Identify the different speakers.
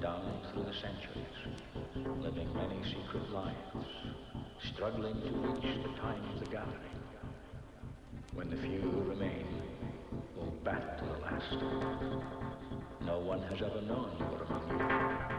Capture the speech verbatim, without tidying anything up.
Speaker 1: down through the centuries, living many secret lives, struggling to reach the time of the gathering, when the few who remain will battle to the last. No one has ever known you were among you.